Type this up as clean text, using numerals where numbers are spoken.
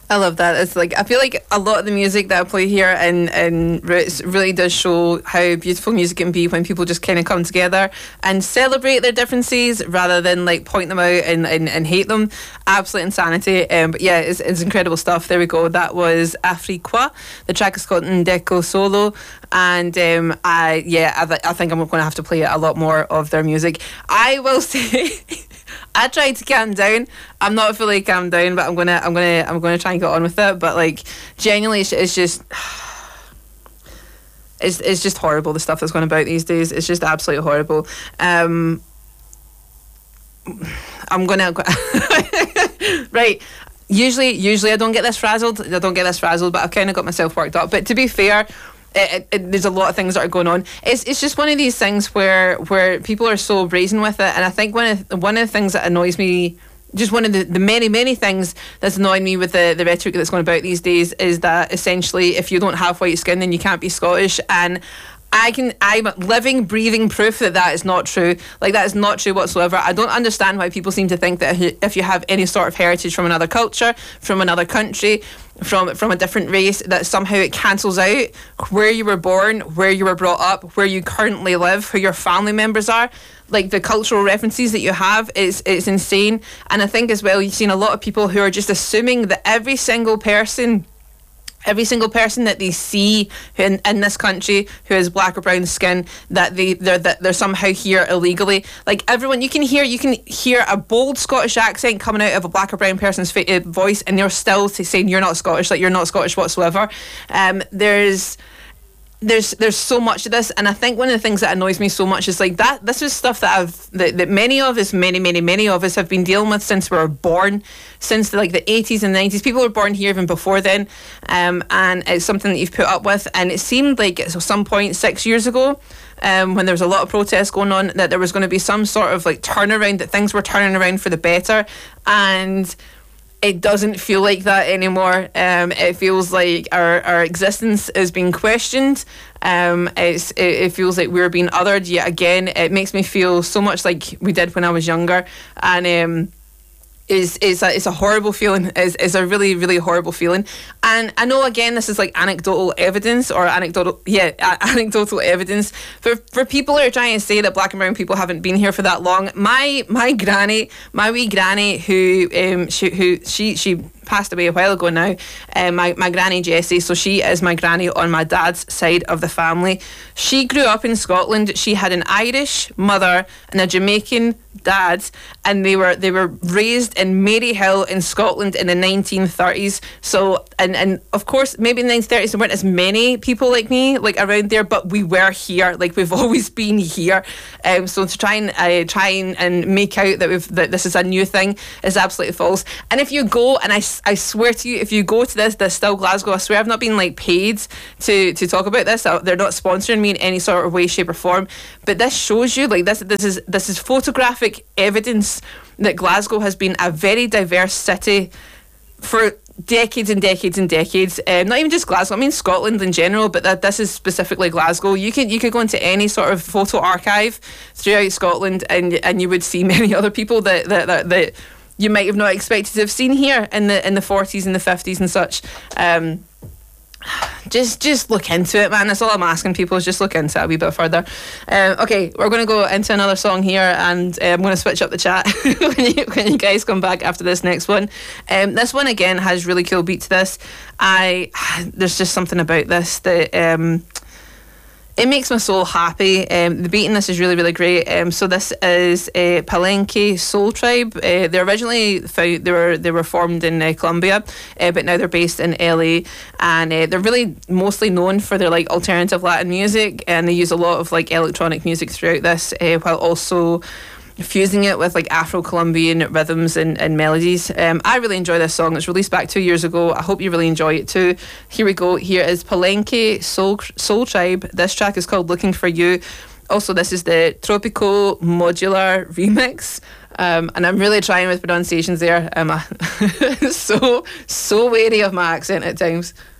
I love that. It's like I feel like a lot of the music that I play here and Roots really does show how beautiful music can be when people just kind of come together and celebrate their differences rather than like point them out and hate them. Absolute insanity. But yeah, it's incredible stuff. There we go. That was Afriqua. The track is called Ndeko Solo, and I think I'm going to have to play a lot more of their music. I will say. I tried to calm down. I'm not fully calmed down, but I'm gonna try and get on with it. But like, genuinely, it's just it's just horrible, the stuff that's going about these days. It's just absolutely horrible. I'm gonna right. Usually I don't get this frazzled. But I've kind of got myself worked up. But to be fair. There's a lot of things that are going on. It's just one of these things where people are so brazen with it, and I think one of the things that annoys me, just one of the many things that's annoying me with the rhetoric that's going about these days, is that essentially if you don't have white skin then you can't be Scottish, and I'm living, breathing proof that is not true. Like, that is not true whatsoever. I don't understand why people seem to think that if you have any sort of heritage from another culture, from another country, from a different race, that somehow it cancels out where you were born, where you were brought up, where you currently live, who your family members are. Like, the cultural references that you have, it's insane. And I think as well, you've seen a lot of people who are just assuming that every single person that they see in this country who has black or brown skin, that they're somehow here illegally. Like, everyone, you can hear a bold Scottish accent coming out of a black or brown person's voice, and they're still saying you're not Scottish, like you're not Scottish whatsoever. There's so much of this, and I think one of the things that annoys me so much is like that this is stuff that many of us have been dealing with since we were born, since the 80s and 90s. People were born here even before then, and it's something that you've put up with. And it seemed like at some point 6 years ago, when there was a lot of protests going on, that there was going to be some sort of like turnaround, that things were turning around for the better, and it doesn't feel like that anymore. It feels like our existence is being questioned. It feels like we're being othered yet again. It makes me feel so much like we did when I was younger, and it's a horrible feeling. It's a really, really horrible feeling. And I know, again, this is like anecdotal evidence. Evidence for people who are trying to say that black and brown people haven't been here for that long. My wee granny, who she passed away a while ago now. My granny Jessie, so she is my granny on my dad's side of the family. She grew up in Scotland. She had an Irish mother and a Jamaican dad, and they were raised in Maryhill in Scotland in the 1930s. So and of course maybe in the 1930s there weren't as many people like me around there, but we were here. Like, we've always been here. So to try and make out that this is a new thing is absolutely false. And if you go, and I swear to you, if you go to this Still Glasgow, I swear I've not been paid to talk about this. They're not sponsoring me in any sort of way, shape or form. But this shows you, this is photographic evidence that Glasgow has been a very diverse city for decades and decades and decades. Not even just Glasgow, I mean Scotland in general, but this is specifically Glasgow. You could go into any sort of photo archive throughout Scotland, and you would see many other people that you might have not expected to have seen here in the 40s and the 50s and such. Just look into it, man. That's all I'm asking people, is just look into it a wee bit further. Okay, we're going to go into another song here, and I'm going to switch up the chat when you guys come back after this next one. This one again has really cool beat to this. There's just something about this that it makes my soul happy. The beat in this is really, really great. So this is Palenque Soul Tribe. They originally they were formed in Colombia, but now they're based in LA, and they're really mostly known for their alternative Latin music, and they use a lot of electronic music throughout this, while also fusing it with Afro-Colombian rhythms and melodies. I really enjoy this song. It's released back 2 years ago. I hope you really enjoy it too. Here we go. Here is Palenque Soul Tribe. This track is called Looking For You. Also, this is the Tropico Modular remix. And I'm really trying with pronunciations there. I'm so wary of my accent at times.